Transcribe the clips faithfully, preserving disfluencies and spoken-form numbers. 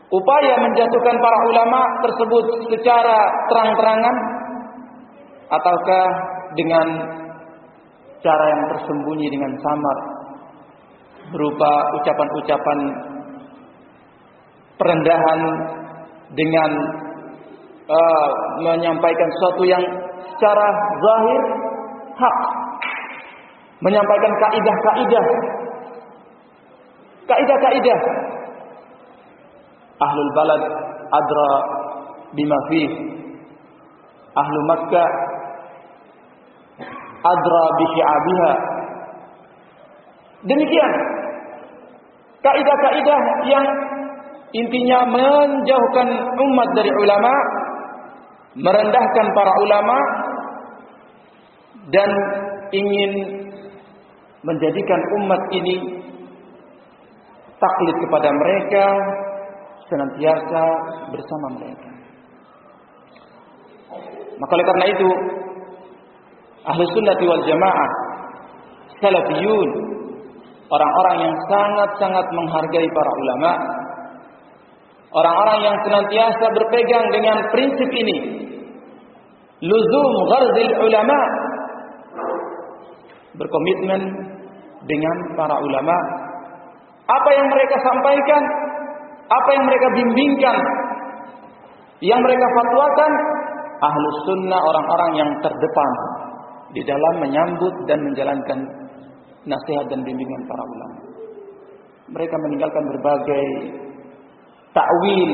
upaya menjatuhkan para ulama tersebut secara terang-terangan ataukah dengan cara yang tersembunyi dengan samar berupa ucapan-ucapan perendahan dengan uh, menyampaikan sesuatu yang secara zahir hak, menyampaikan kaidah-kaidah kaidah-kaidah ahlul balad adra bima fih, ahlu Makkah adra bi syi'abiha. Demikian kaidah-kaidah yang intinya menjauhkan umat dari ulama, merendahkan para ulama, dan ingin menjadikan umat ini taklid kepada mereka, senantiasa bersama mereka. Maka oleh karena itu Ahlus Sunnah wal Jamaah, Salafiyun, orang-orang yang sangat-sangat menghargai para ulama, orang-orang yang senantiasa berpegang dengan prinsip ini, luzum gharzil ulama, berkomitmen dengan para ulama. Apa yang mereka sampaikan, apa yang mereka bimbingkan, yang mereka fatwakan, Ahlus Sunnah orang-orang yang terdepan di dalam menyambut dan menjalankan nasihat dan bimbingan para ulama. Mereka meninggalkan berbagai ta'wil,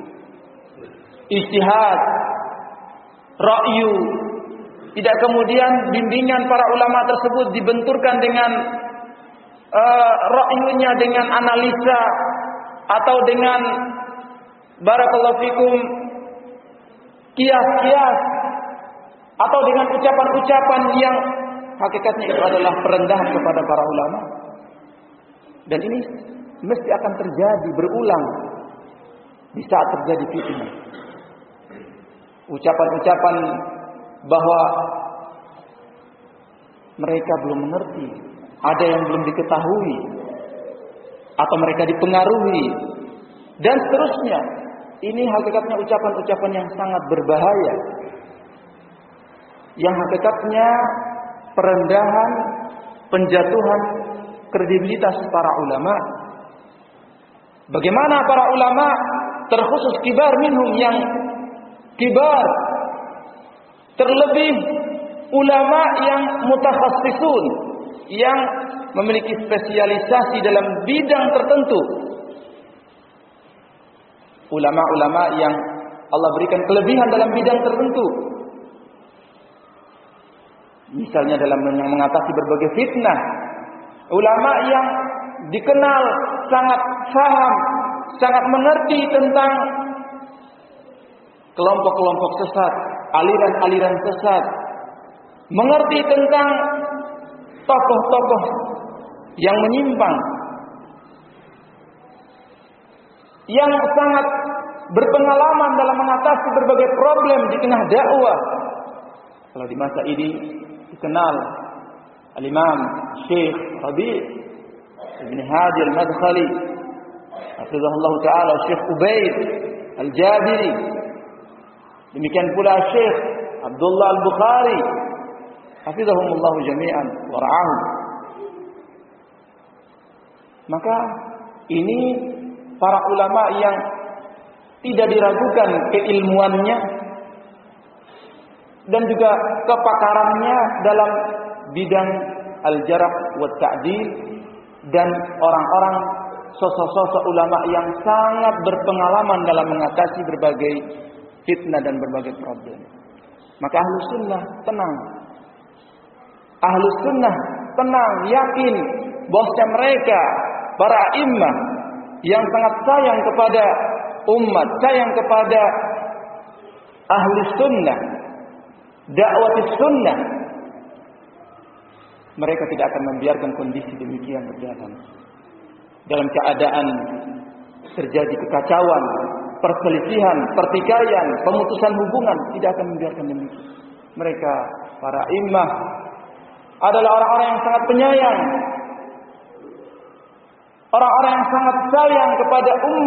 ijtihad, ra'yu. Tidak kemudian bimbingan para ulama tersebut dibenturkan dengan uh, ra'yunya, dengan analisa atau dengan barakallahu fikum kias-kias atau dengan ucapan-ucapan yang hakikatnya itu adalah perendahan kepada para ulama. Dan ini mesti akan terjadi berulang di saat terjadi fitnah. Ucapan-ucapan bahwa mereka belum mengerti, ada yang belum diketahui, atau mereka dipengaruhi, dan seterusnya. Ini hakikatnya ucapan-ucapan yang sangat berbahaya, yang hakikatnya perendahan, penjatuhan kredibilitas para ulama. Bagaimana para ulama, terkhusus kibar minhum, yang kibar, terlebih ulama yang mutakhassisun, yang memiliki spesialisasi dalam bidang tertentu, ulama-ulama yang Allah berikan kelebihan dalam bidang tertentu, misalnya dalam mengatasi berbagai fitnah. Ulama yang dikenal sangat paham, sangat mengerti tentang kelompok-kelompok sesat, aliran-aliran sesat, mengerti tentang tokoh-tokoh yang menyimpang, yang sangat berpengalaman dalam mengatasi berbagai problem di tengah dakwah. Kalau di masa ini dikenal Al-Imam Syekh Rabi' Ibn Hadi Al-Madkhali, hafizahullah ta'ala, Syekh Ubaid Al-Jabiri, demikian pula Syekh Abdullah Al-Bukhari, hafizahumullah jami'an wa ra'ahum. Maka ini para ulama yang tidak diragukan keilmuannya dan juga kepakarannya dalam bidang al-jarh wa ta'dil, dan orang-orang sosok-sosok ulama yang sangat berpengalaman dalam mengatasi berbagai fitnah dan berbagai problem. Maka Ahlus Sunnah tenang. Ahlus Sunnah tenang, yakin bahwa mereka para a'immah yang sangat sayang kepada umat, sayang kepada Ahlus Sunnah, dakwatis sunnah, mereka tidak akan membiarkan kondisi demikian berjalan. Dalam keadaan terjadi kekacauan, perselisihan, pertikaian, pemutusan hubungan, tidak akan membiarkan demikian. Mereka para imam adalah orang-orang yang sangat penyayang, orang-orang yang sangat sayang kepada umat.